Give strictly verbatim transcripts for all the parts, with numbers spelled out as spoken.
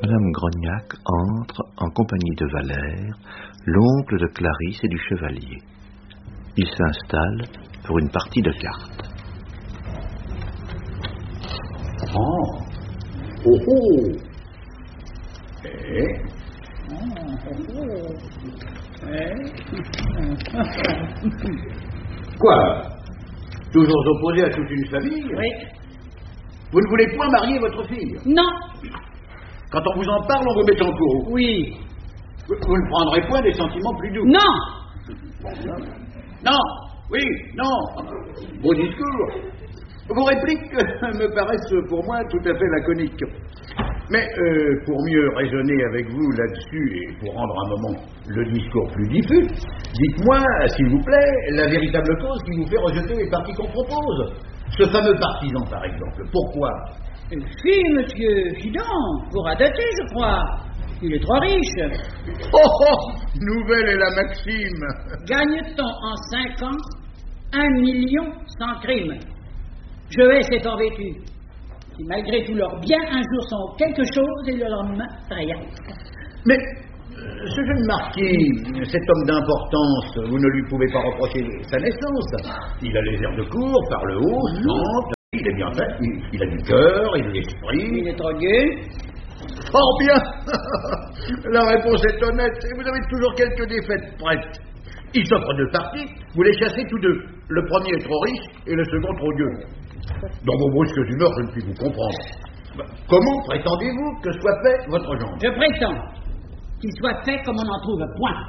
Madame Grognac entre en compagnie de Valère, l'oncle de Clarisse et du chevalier. Il s'installe pour une partie de cartes. Oh, oh, oh. Eh? Quoi? Toujours opposé à toute une famille? Oui. Vous ne voulez point marier votre fille? Non. Quand on vous en parle, on vous met en courroux. Oui. Vous, vous ne prendrez point des sentiments plus doux? Non. Non. Oui, non. Vos discours, vos répliques me paraissent pour moi tout à fait laconiques. Mais euh, pour mieux raisonner avec vous là-dessus et pour rendre un moment le discours plus diffus, dites-moi, s'il vous plaît, la véritable cause qui vous fait rejeter les partis qu'on propose. Ce fameux partisan, par exemple. Pourquoi? Une fille, monsieur Fidon, pour adoter, je crois. Il est trop riche. Oh, oh, nouvelle est la maxime. Gagne-t-on en cinq ans un million sans crime? Je hais cet embêtu, qui malgré tous leurs biens, un jour sont quelque chose et le lendemain, rien. Mais euh, ce jeune marquis, cet homme d'importance, vous ne lui pouvez pas reprocher sa naissance. Il a les airs de cour, parle haut, chante, il est bien fait, il, il a du cœur, il a de l'esprit. Il est trop gai. Fort bien. La réponse est honnête et vous avez toujours quelques défaites prêtes. Il s'offre deux parties, vous les chassez tous deux. Le premier est trop riche et le second trop gueux. Dans vos brusques humeurs, je ne puis vous comprendre. Comment prétendez-vous que soit fait votre gendre? Je prétends qu'il soit fait comme on en trouve point.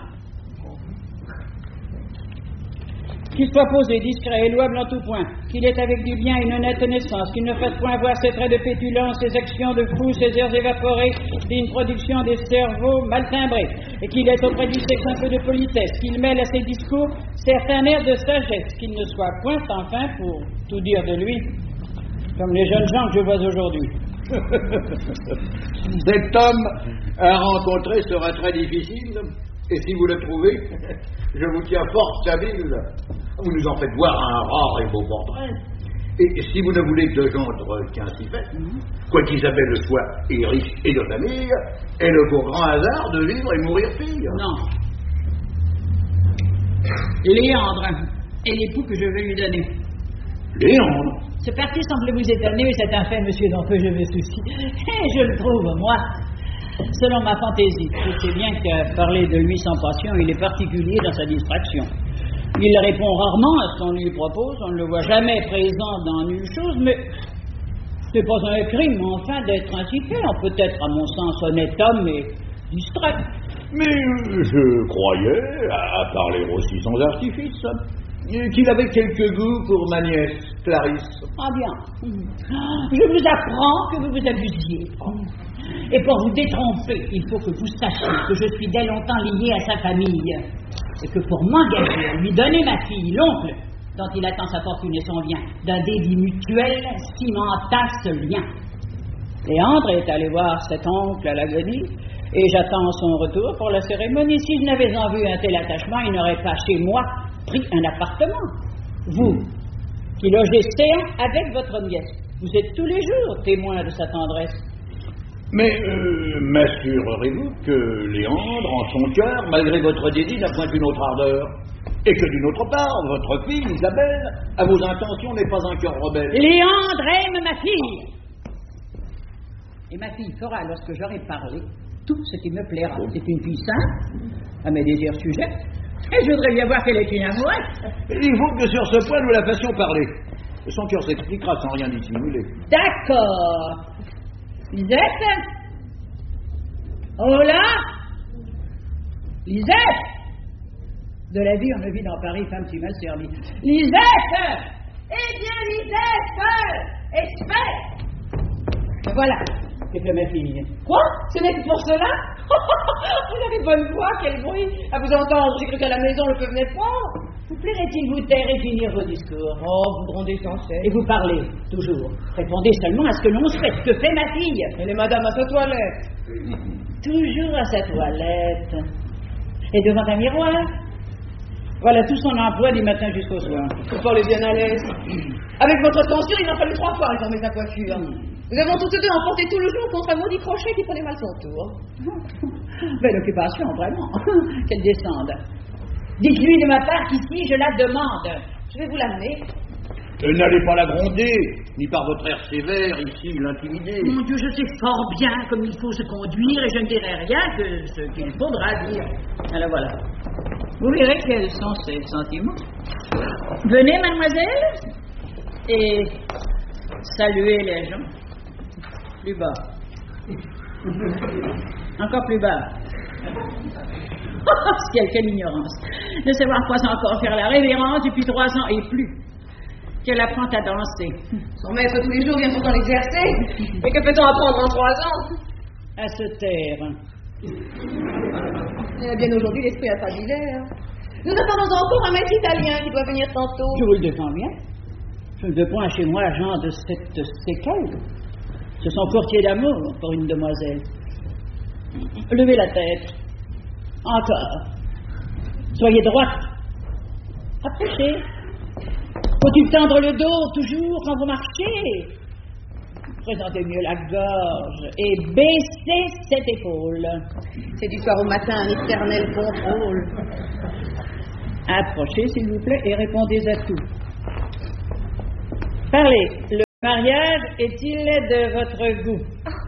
Qu'il soit posé, discret et louable en tout point, qu'il ait avec du bien une honnête naissance, qu'il ne fasse point voir ses traits de pétulance, ses actions de fou, ses airs évaporés, d'une production des cerveaux mal timbrés, et qu'il ait auprès du sexe un peu de politesse, qu'il mêle à ses discours certains airs de sagesse, qu'il ne soit point, enfin, pour tout dire de lui, comme les jeunes gens que je vois aujourd'hui. Cet homme à rencontrer sera très difficile, et si vous le trouvez, je vous tiens fort stabile. Vous nous en faites voir un rare et beau portrait. Et si vous ne voulez de gendre qu'ainsi fait, quoiqu'Isabelle soit et riche et de famille, elle a pour grand hasard de vivre et mourir fille. Non. Léandre est l'époux que je veux lui donner. Léandre? Ce parti semble vous étonner, mais c'est un fait, monsieur, dont peu je me soucie. Et je le trouve, moi, selon ma fantaisie. Je sais bien qu'à parler de lui sans passion, il est particulier dans sa distraction. Il répond rarement à ce qu'on lui propose, on ne le voit jamais présent dans nulle chose, mais ce n'est pas un crime, enfin, d'être ainsi fait. On peut être, à mon sens, honnête homme et distrait. Mais je croyais, à parler aussi sans artifice, qu'il avait quelque goût pour ma nièce, Clarisse. Ah bien. Je vous apprends que vous vous abusiez. Et pour vous détromper, il faut que vous sachiez que je suis dès longtemps lié à sa famille. Et que pour m'engager à lui donner ma fille, l'oncle, dont il attend sa fortune et son bien, d'un débit mutuel, cimenta ce lien. Léandre est allé voir cet oncle à l'agonie, et j'attends son retour pour la cérémonie. Si je n'avais en vue un tel attachement, il n'aurait pas chez moi pris un appartement. Vous, qui logez céan avec votre nièce, vous êtes tous les jours témoin de sa tendresse. Mais euh, m'assurerez-vous que Léandre, en son cœur, malgré votre dédit, n'a point une autre ardeur? Et que d'une autre part, votre fille, Isabelle, à vos intentions, n'est pas un cœur rebelle? Léandre aime ma fille! Et ma fille fera, lorsque j'aurai parlé, tout ce qui me plaira. C'est une fille simple, à mes désirs sujets, et je voudrais bien voir qu'elle est une amourette. Il faut que sur ce point, nous la fassions parler. Son cœur s'expliquera sans rien dissimuler. D'accord. Lisette? Oh là? Lisette? De la vie, on ne vit dans Paris, femme, tu m'as servi. Lisette! Eh bien, Lisette! Espère! Voilà, c'est fait ma fille. Quoi? Ce n'est que pour cela? Vous avez bonne voix, quel bruit! À vous entendre, j'ai cru qu'à la maison, le feu venait fort. Vous plairait-il vous taire et finir vos discours? Oh, vous grondez sans cesse. Et vous parlez, toujours. Répondez seulement à ce que l'on souhaite. Que fait ma fille? Elle est madame à sa toilette. Toujours à sa toilette. Et devant un miroir. Voilà tout son emploi du matin jusqu'au soir. Vous parlez bien à l'aise. Avec votre attention, il en fallu trois fois réformer sa coiffure. Nous avons tous deux emporté tout le jour contre un maudit crochet qui prenait mal son tour. Belle occupation, vraiment. Qu'elle descende. Dites-lui de ma part qu'ici, je la demande. Je vais vous l'amener. Euh, N'allez pas la gronder, ni par votre air sévère, ici, l'intimider. Mon Dieu, je sais fort bien comme il faut se conduire et je ne dirai rien que ce qu'il faudra dire. Alors voilà. Vous verrez quels sont ses sentiments. Venez, mademoiselle, et saluez les gens. Plus bas. Encore plus bas. Ciel, quelle ignorance. Ne savoir pas encore faire la révérence depuis trois ans et plus. Qu'elle apprend à danser. Son maître tous les jours vient pourtant l'exercer. Mais que peut-on apprendre en trois ans? À se taire. Eh bien, aujourd'hui, l'esprit a pas d'hiver. Nous attendons encore un maître italien qui doit venir tantôt. Je vous le défends bien. Je ne veux point chez moi genre de cette séquelle. Ce sont courtiers d'amour pour une demoiselle. Levez la tête. Encore. Soyez droite. Approchez. Faut-il tendre le dos toujours quand vous marchez? Présentez mieux la gorge et baissez cette épaule. C'est du soir au matin un éternel contrôle. Approchez, s'il vous plaît, et répondez à tout. Parlez. Le mariage est-il de votre goût?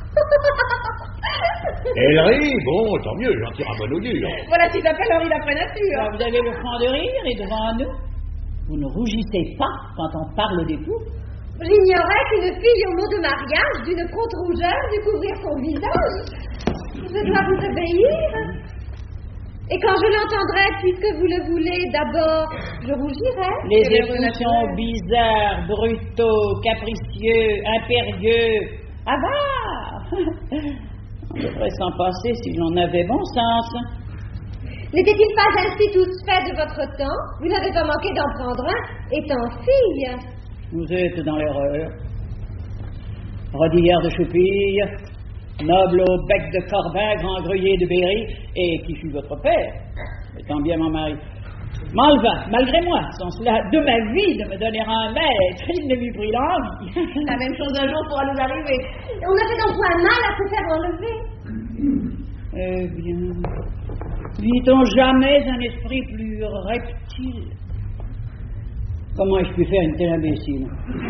Elle rit, bon, tant mieux, j'en tire un bon augure. Voilà ce qu'ils appellent Henri d'après nature. Alors, vous avez le franc de rire et devant nous, vous ne rougissez pas quand on parle d'époux. J'ignorais qu'une fille au mot de mariage d'une contre-rougeur dût couvrir son visage. Je dois vous obéir. Et quand je l'entendrai, puisque vous le voulez, d'abord, je rougirai. Les époux sont bizarres, brutaux, capricieux, impérieux, avares. On devrait s'en passer si l'on avait bon sens. N'était-il pas ainsi tous faits de votre temps? Vous n'avez pas manqué d'en prendre un, étant fille. Vous êtes dans l'erreur. Rodillard de Choupille, noble au bec de Corbin, grand gruyère de Berry, et qui fut votre père, étant bien mon mari. M'enleva, malgré moi, sans cela, de ma vie, de me donner un maître, il ne m'eût pris l'envie. La même chose un jour pourra nous arriver. On n'a fait donc point mal à se faire enlever. Eh bien, vit-on jamais un esprit plus reptile? Comment ai-je pu faire une telle imbécile?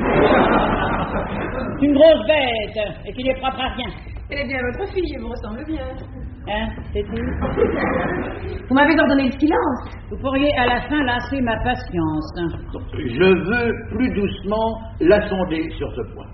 C'est une grosse bête, et qui n'est propre à rien. Elle est bien votre fille, elle vous ressemble bien. Hein, c'est tout? Vous m'avez ordonné le silence. Vous pourriez à la fin lasser ma patience. Je veux plus doucement la sonder sur ce point.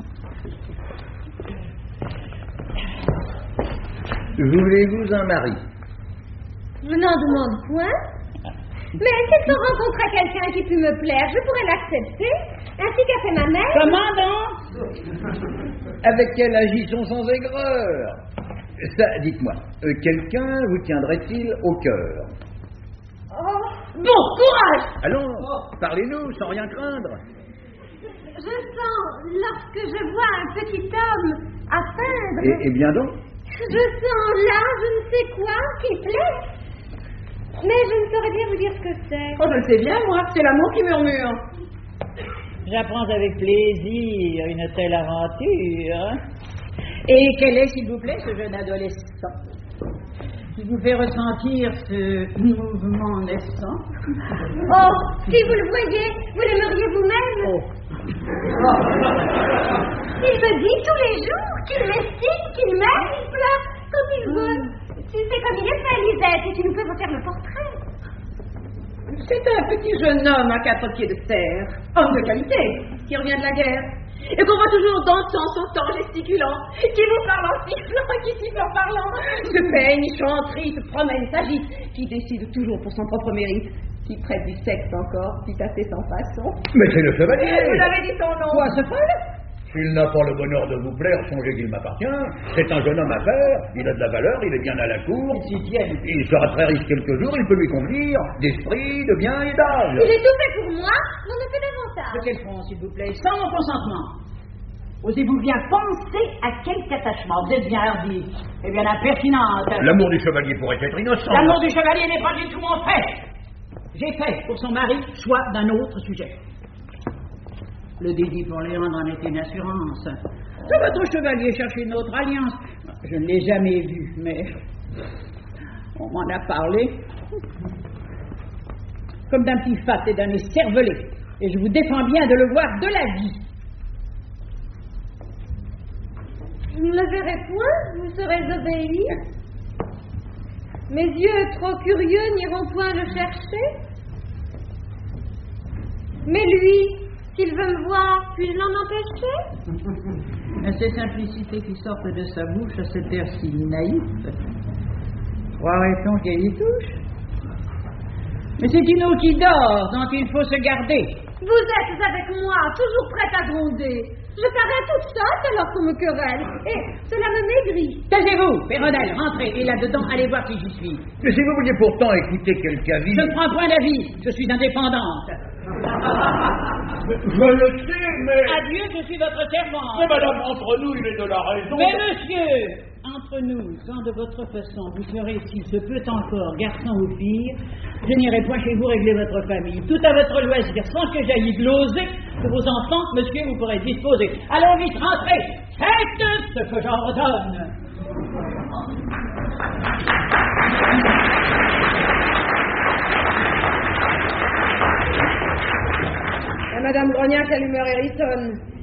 Voulez-vous un mari? Je n'en demande point. Mais si je rencontrais quelqu'un qui pût me plaire, je pourrais l'accepter, ainsi qu'a fait ma mère. Comment donc? Avec quelle agissons sans aigreur? Ça, dites-moi, euh, quelqu'un vous tiendrait-il au cœur? Oh, bon courage! Allons, parlez-nous sans rien craindre. Je sens, lorsque je vois un petit homme à peindre... Et, et bien donc? Je sens là, je ne sais quoi, qui plaît. Mais je ne saurais bien vous dire ce que c'est. Oh, je le sais bien, moi. C'est l'amour qui murmure. J'apprends avec plaisir une telle aventure. Et quel est, s'il vous plaît, ce jeune adolescent qui vous fait ressentir ce mouvement naissant? Oh, si vous le voyez, vous l'aimeriez vous-même. Oh. Il me dit tous les jours qu'il m'estime, qu'il m'aime, il pleure quand il veut. Tu sais comme il est fait, Lisette, et tu nous peux vous faire le portrait. C'est un petit jeune homme à quatre pieds de terre, homme de qualité, qui revient de la guerre, et qu'on voit toujours dansant, sautant, gesticulant, qui vous parle en sifflant, qui siffle en parlant, se peigne, chante, rit, se promène, s'agite, qui décide toujours pour son propre mérite, qui traite du sexe encore, tout à fait sans façon. Mais c'est le chevalier! Vous avez dit son nom. Quoi, ce folle? S'il n'a pas le bonheur de vous plaire, songez qu'il m'appartient. C'est un jeune homme à faire, il a de la valeur, il est bien à la cour. Il sera très riche quelques jours, il peut lui convenir d'esprit, de bien et d'âge. Il est tout fait pour moi, mais on ne fait davantage. De quel front, s'il vous plaît? Sans mon consentement. Osez-vous bien penser à quelque attachement? Vous êtes bien hardi et bien impertinente. L'amour du chevalier pourrait être innocent. L'amour du chevalier n'est pas du tout mon fait. J'ai fait pour son mari choix d'un autre sujet. Le dédit pour Léandre en est une assurance. Que votre chevalier cherche une autre alliance. Je ne l'ai jamais vu, mais on m'en a parlé. Comme d'un petit fat et d'un écervelé. Et je vous défends bien de le voir de la vie. Je ne le verrai point, vous serez obéi. Mes yeux trop curieux n'iront point le chercher. Mais lui, s'il veut me voir, puis-je l'en empêcher? Ces simplicités qui sortent de sa bouche à cet air si naïf, croirait-on qu'elle y touche? Mais c'est une eau qui dort, dont il faut se garder. Vous êtes avec moi, toujours prête à gronder. Je parais toute seule alors qu'on me querelle, et cela me maigrit. Taisez-vous, Péronnelle, rentrez, et là-dedans, allez voir qui j'y suis. Mais si vous vouliez pourtant écouter quelque avis... Je ne prends point d'avis, je suis indépendante. Je le sais, mais... Adieu, je suis votre servante. Mais madame, entre nous, il est de la raison... Mais monsieur, entre nous, quand de votre façon, vous serez, s'il se peut encore, garçon ou fille, je n'irai point chez vous régler votre famille. Tout à votre loisir, sans que j'aille gloser, que vos enfants, monsieur, vous pourrez disposer. Allons vite, rentrez. Faites ce que j'ordonne. Et Madame Grognac a l'humeur hérissonne.